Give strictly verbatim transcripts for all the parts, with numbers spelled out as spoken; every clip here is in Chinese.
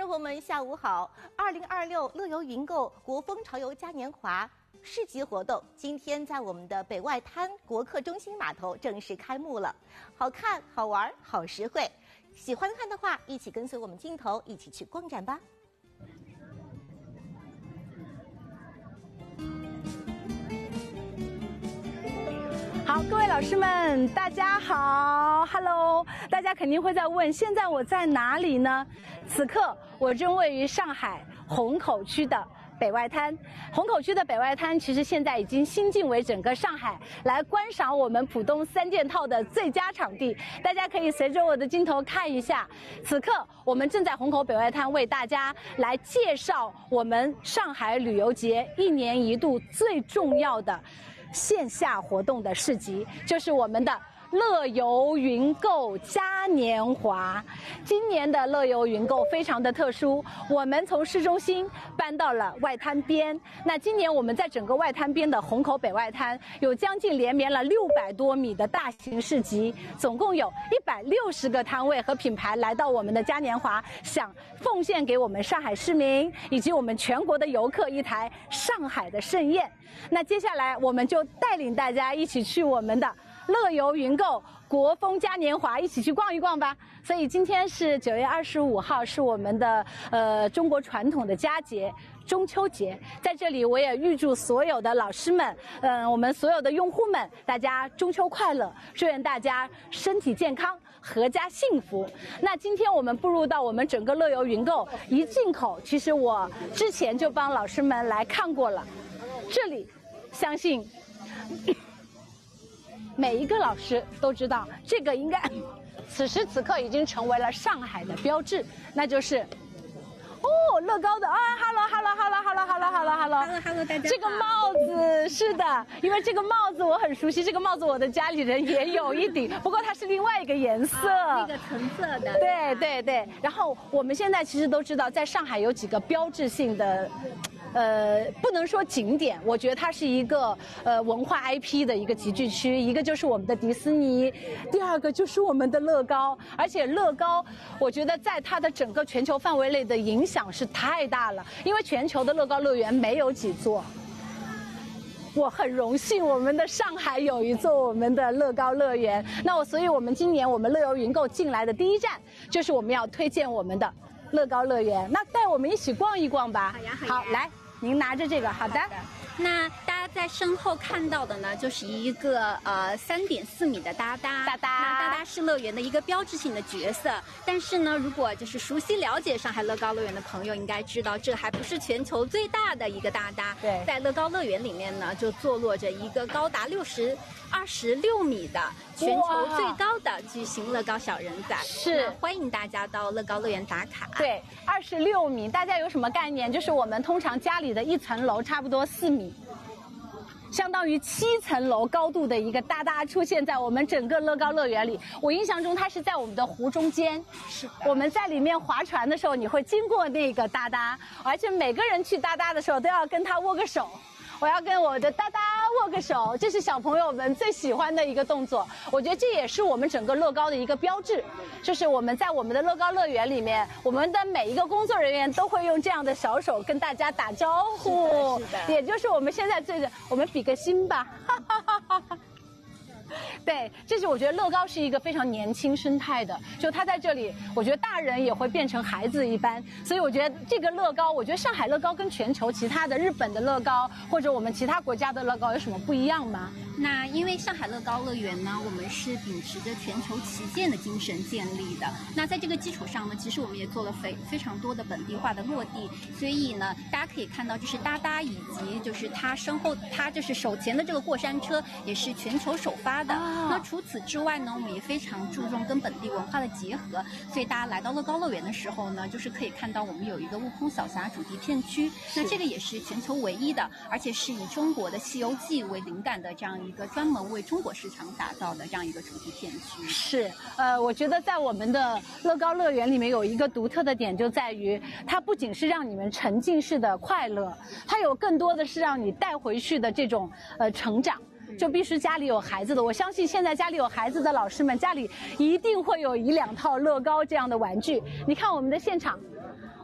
朋友们，下午好！二零二六乐游云购国风潮游嘉年华市集活动今天在我们的北外滩国客中心码头正式开幕了，好看、好玩、好实惠。喜欢看的话，一起跟随我们镜头一起去逛展吧。 好，各位老师们，大家好 ，Hello！ 大家肯定会在问，现在我在哪里呢？此刻我正位于上海虹口区的北外滩。虹口区的北外滩，其实现在已经新晋为整个上海来观赏我们浦东三件套的最佳场地。大家可以随着我的镜头看一下，此刻我们正在虹口北外滩为大家来介绍我们上海旅游节一年一度最重要的 线下活动的市集，就是我们的乐游云购嘉年华。今年的乐游云购非常的特殊，我们从市中心搬到了外滩边。那今年我们在整个外滩边的虹口北外滩，有将近连绵了六百多米的大型市集，总共有一百六十个摊位和品牌来到我们的嘉年华，想奉献给我们上海市民以及我们全国的游客一台上海的盛宴。那接下来我们就带领大家一起去我们的 乐游云购国风嘉年华，一起去逛一逛吧。所以今天是九月二十五号，是我们的呃中国传统的佳节中秋节。在这里，我也预祝所有的老师们，嗯、呃，我们所有的用户们，大家中秋快乐！祝愿大家身体健康，阖家幸福。那今天我们步入到我们整个乐游云购一进口，其实我之前就帮老师们来看过了，这里相信 每一个老师都知道，这个应该此时此刻已经成为了上海的标志，那就是哦，乐高的啊 ，hello hello hello hello hello hello hello hello hello 大家好。 这个帽子是的，因为这个帽子我很熟悉，这个帽子我的家里人也有一顶，不过它是另外一个颜色， 啊、那个橙色的。 对对对。然后我们现在其实都知道，在上海有几个标志性的 呃，不能说景点，我觉得它是一个呃文化 I P 的一个集聚区。一个就是我们的迪士尼，第二个就是我们的乐高。而且乐高，我觉得在它的整个全球范围内的影响是太大了，因为全球的乐高乐园没有几座。 我很荣幸，我们的上海有一座我们的乐高乐园。那我，所以我们今年我们乐游云购进来的第一站，就是我们要推荐我们的乐高乐园。那带我们一起逛一逛吧。 好呀，好呀。 好，来，您拿着这个，好的。好的那大家在身后看到的呢，就是一个呃三点四米的哒哒。 哒哒， 那哒哒是乐园的一个标志性的角色。但是呢，如果就是熟悉了解上海乐高乐园的朋友，应该知道这还不是全球最大的一个哒哒。 对，在乐高乐园里面呢，就坐落着一个高达六十二十六米的全球最高的巨型乐高小人仔。是，欢迎大家到乐高乐园打卡。 对，二十六米，大家有什么概念？就是我们通常家里的一层楼差不多四米。 相当于七层楼高度的一个哒哒出现在我们整个乐高乐园里。我印象中，它是在我们的湖中间。是，我们在里面划船的时候，你会经过那个哒哒，而且每个人去哒哒的时候都要跟他握个手。 我要跟我的哒哒握个手，这是小朋友们最喜欢的一个动作。我觉得这也是我们整个乐高的一个标志，就是我们在我们的乐高乐园里面，我们的每一个工作人员都会用这样的小手跟大家打招呼，是的，是的，也就是我们现在最的，我们比个心吧，哈哈哈哈哈。 对，这是我觉得乐高是一个非常年轻生态的，就它在这里，我觉得大人也会变成孩子一般，所以我觉得这个乐高，我觉得上海乐高跟全球其他的日本的乐高或者我们其他国家的乐高有什么不一样吗？ 那因为上海乐高乐园呢，我们是秉持着全球旗舰的精神建立的。那在这个基础上呢，其实我们也做了非非常多的本地化的落地。所以呢，大家可以看到，就是哒哒以及就是它身后，它就是手前的这个过山车，也是全球首发的。哦、那除此之外呢，我们也非常注重跟本地文化的结合。所以大家来到乐高乐园的时候呢，就是可以看到我们有一个悟空小侠主题片区。那这个也是全球唯一的，而且是以中国的《西游记》为灵感的这样一个 一个专门为中国市场打造的这样一个主题片区。是，呃，我觉得在我们的乐高乐园里面有一个独特的点，就在于它不仅是让你们沉浸式的快乐，它有更多的是让你带回去的这种呃成长。 就必须家里有孩子的，我相信现在家里有孩子的老师们，家里一定会有一两套乐高这样的玩具。你看我们的现场，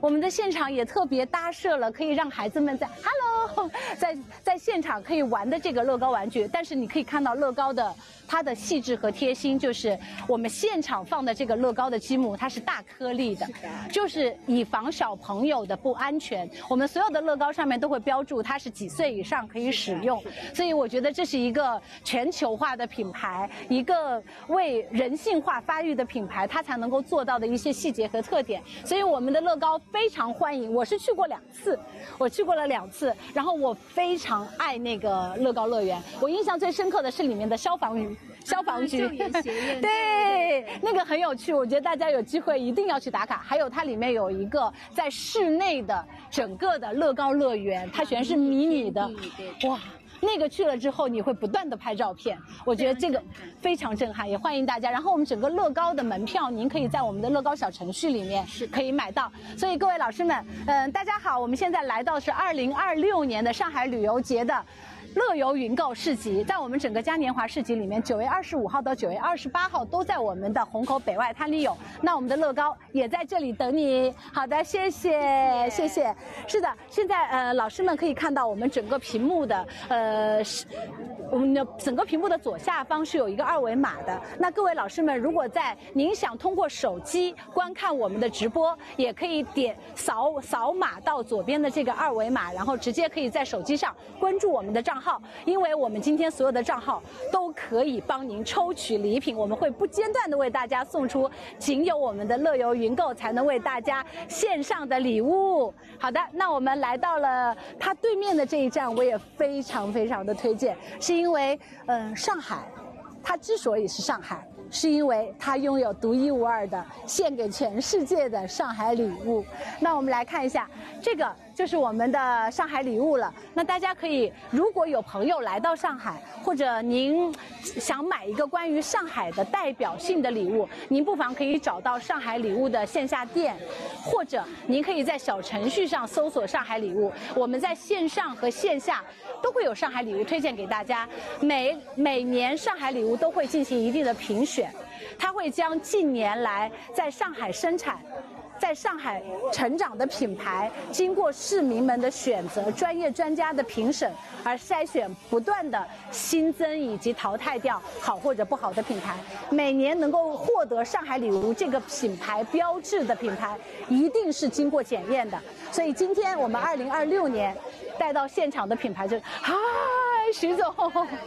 我们的现场也特别搭设了可以让孩子们在 Hello 在在现场可以玩的这个乐高玩具，但是你可以看到乐高的它的细致和贴心，就是我们现场放的这个乐高的积木，它是大颗粒的，就是以防小朋友的不安全。我们所有的乐高上面都会标注它是几岁以上可以使用，所以我觉得这是一个全球化的品牌，一个为人性化发育的品牌，它才能够做到的一些细节和特点。所以我们的乐高非常欢迎，我是去过两次，我去过了两次，然后我非常爱那个乐高乐园。我印象最深刻的是里面的消防员。消防局，对，那个很有趣，我觉得大家有机会一定要去打卡。还有它里面有一个在室内的整个的乐高乐园，它全是迷你的，哇，那个去了之后你会不断的拍照片，我觉得这个非常震撼，也欢迎大家。然后我们整个乐高的门票，您可以在我们的乐高小程序里面是可以买到。所以各位老师们，嗯，大家好，我们现在来到是二零二六年的上海旅游节的乐游云购市集，在我们整个嘉年华市集里面，九月二十五号到九月二十八号都在我们的虹口北外滩里有。那我们的乐高也在这里等你。好的，谢谢，谢谢。是的，现在呃，老师们可以看到我们整个屏幕的呃，我们的整个屏幕的左下方是有一个二维码的。那各位老师们，如果在您想通过手机观看我们的直播，也可以点扫扫码到左边的这个二维码，然后直接可以在手机上关注我们的账号。因为我们今天所有的账号都可以帮您抽取礼品，我们会不间断的为大家送出仅有我们的乐游云购才能为大家线上的礼物。好的，那我们来到了它对面的这一站，我也非常非常的推荐，是因为嗯、呃，上海它之所以是上海，是因为它拥有独一无二的献给全世界的上海礼物。那我们来看一下，这个就是我们的上海礼物了。那大家可以，如果有朋友来到上海，或者您想买一个关于上海的代表性的礼物，您不妨可以找到上海礼物的线下店，或者您可以在小程序上搜索上海礼物。我们在线上和线下都会有上海礼物推荐给大家。每每年上海礼物都会进行一定的评选，它会将近年来在上海生产在上海成长的品牌，经过市民们的选择、专业专家的评审而筛选，不断的新增以及淘汰掉好或者不好的品牌。每年能够获得上海礼物这个品牌标志的品牌，一定是经过检验的。所以今天我们二零二六年带到现场的品牌就是，嗨，徐总，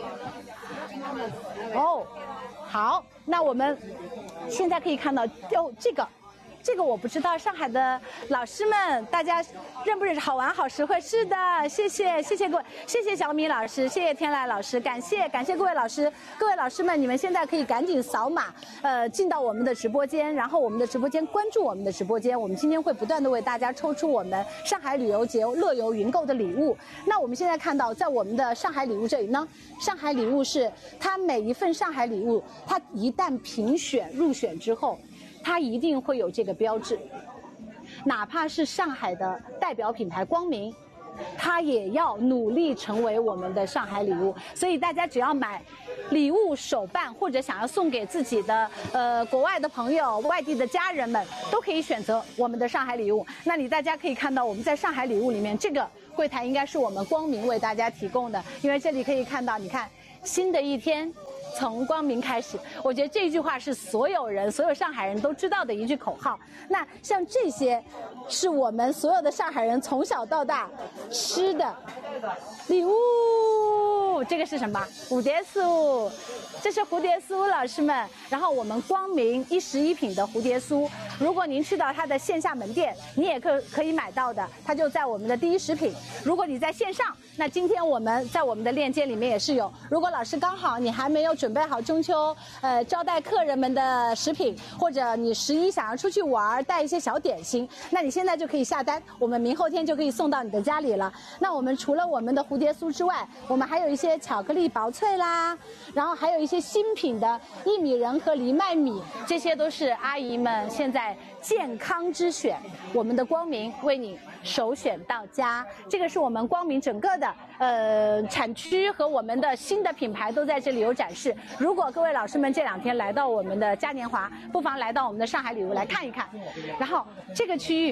哦，好，那我们现在可以看到，哦，这个。这个我不知道，上海的老师们大家认不认识？好玩好实惠，是的，谢谢谢谢各位，谢谢小米老师，谢谢天来老师，感谢感谢各位老师，各位老师们，你们现在可以赶紧扫码，呃，进到我们的直播间，然后我们的直播间关注我们的直播间，我们今天会不断的为大家抽出我们上海旅游节乐游云购的礼物。那我们现在看到，在我们的上海礼物这里呢，上海礼物是它每一份上海礼物，它一旦评选入选之后，它一定会有这个标志，哪怕是上海的代表品牌光明，它也要努力成为我们的上海礼物。所以大家只要买礼物手办，或者想要送给自己的呃国外的朋友、外地的家人们，都可以选择我们的上海礼物。那你大家可以看到，我们在上海礼物里面，这个柜台应该是我们光明为大家提供的，因为这里可以看到，你看新的一天从光明开始，我觉得这句话是所有人、所有上海人都知道的一句口号。那像这些，是我们所有的上海人从小到大吃的礼物。这个是什么？蝴蝶酥，这是蝴蝶酥，老师们。然后我们光明一食一品的蝴蝶酥，如果您去到它的线下门店，你也可可以买到的，它就在我们的第一食品。如果你在线上，那今天我们在我们的链接里面也是有。如果老师刚好你还没有准备好中秋呃招待客人们的食品，或者你十一想要出去玩带一些小点心，那你现在就可以下单，我们明后天就可以送到你的家里了。那我们除了我们的蝴蝶酥之外，我们还有一些巧克力薄脆啦，然后还有一些新品的薏米仁和藜麦米，这些都是阿姨们现在健康之选，我们的光明为你首选到家。这个是我们光明整个的呃产区和我们的新的品牌都在这里有展示。如果各位老师们这两天来到我们的嘉年华，不妨来到我们的上海礼物来看一看。然后这个区域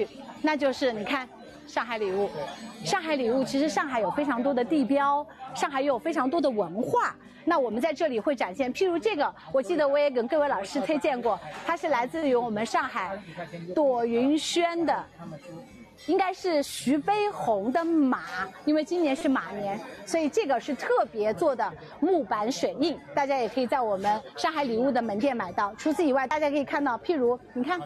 那就是你看。上海礼物，上海礼物其实上海有非常多的地标，上海也有非常多的文化。那我们在这里会展现，譬如这个，我记得我也跟各位老师推荐过，它是来自于我们上海朵云轩的，应该是徐悲鸿的马，因为今年是马年，所以这个是特别做的木板水印，大家也可以在我们上海礼物的门店买到。除此以外，大家可以看到，譬如你看。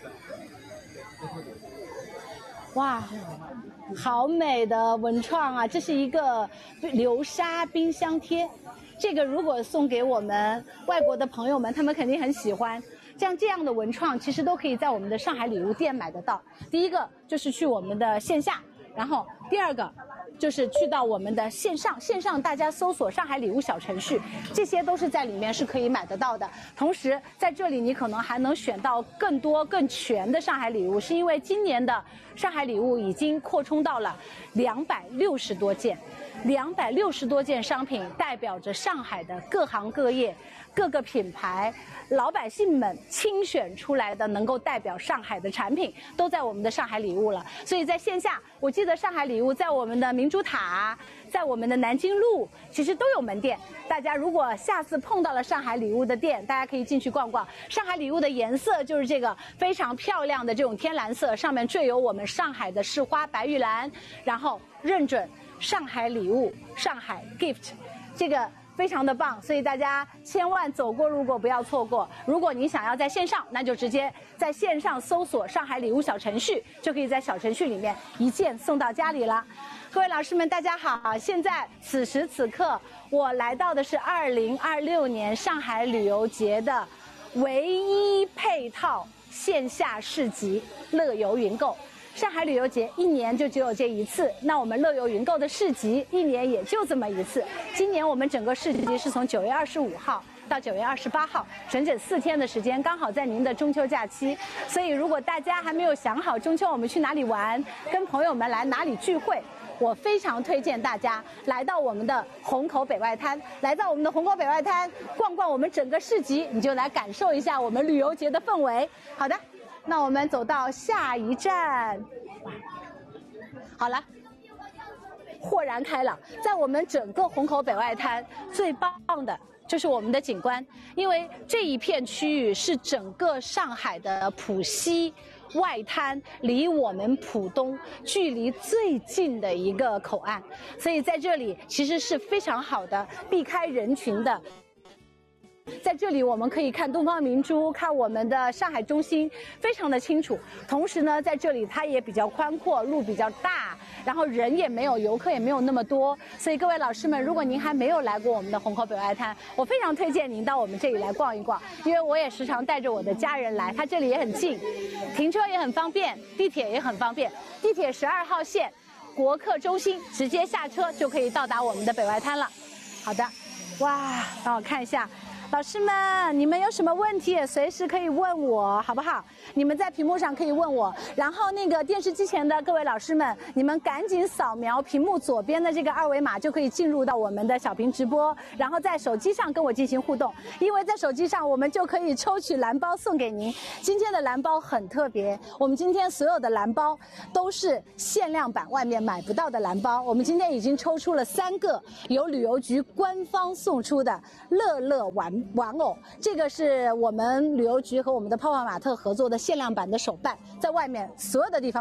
哇，好美的文创啊！这是一个流沙冰箱贴，这个如果送给我们外国的朋友们，他们肯定很喜欢。像这样的文创，其实都可以在我们的上海礼物店买得到。第一个就是去我们的线下，然后第二个就是去到我们的线上，线上大家搜索上海礼物小程序，这些都是在里面是可以买得到的。同时在这里你可能还能选到更多更全的上海礼物，是因为今年的上海礼物已经扩充到了两百六十多件，两百六十多件商品代表着上海的各行各业、各个品牌。老百姓们亲选出来的能够代表上海的产品，都在我们的上海礼物了。所以在线下，我记得上海礼物在我们的明珠塔，在我们的南京路，其实都有门店。大家如果下次碰到了上海礼物的店，大家可以进去逛逛。上海礼物的颜色就是这个非常漂亮的这种天蓝色，上面缀有我们上海的市花白玉兰，然后认准上海礼物、上海 gift， 这个。非常的棒，所以大家千万走过路过不要错过。如果你想要在线上，那就直接在线上搜索上海礼物小程序，就可以在小程序里面一键送到家里了。各位老师们大家好，现在此时此刻我来到的是二零二六年上海旅游节的唯一配套线下市集乐游云购。上海旅游节一年就只有这一次，那我们乐游云购的市集一年也就这么一次。今年我们整个市集是从九月二十五号到九月二十八号，整整四天的时间，刚好在您的中秋假期。所以如果大家还没有想好中秋我们去哪里玩，跟朋友们来哪里聚会，我非常推荐大家来到我们的虹口北外滩，来到我们的虹口北外滩逛逛我们整个市集，你就来感受一下我们旅游节的氛围。好的。那我们走到下一站，好了，豁然开朗。在我们整个虹口北外滩，最棒的就是我们的景观，因为这一片区域是整个上海的浦西外滩，离我们浦东距离最近的一个口岸，所以在这里其实是非常好的避开人群的。在这里我们可以看东方明珠，看我们的上海中心，非常的清楚。同时呢，在这里它也比较宽阔，路比较大，然后人也没有，游客也没有那么多。所以各位老师们，如果您还没有来过我们的虹口北外滩，我非常推荐您到我们这里来逛一逛，因为我也时常带着我的家人来，它这里也很近，停车也很方便，地铁也很方便。地铁十二号线国客中心直接下车就可以到达我们的北外滩了。好的，哇，让我看一下。老师们，你们有什么问题也随时可以问我，好不好？你们在屏幕上可以问我，然后那个电视机前的各位老师们，你们赶紧扫描屏幕左边的这个二维码，就可以进入到我们的小屏直播，然后在手机上跟我进行互动。因为在手机上我们就可以抽取蓝包送给您。今天的蓝包很特别，我们今天所有的蓝包都是限量版，外面买不到的蓝包。我们今天已经抽出了三个由旅游局官方送出的乐乐玩玩偶，这个是我们旅游局和我们的泡泡玛特合作的限量版的手办，在外面所有的地方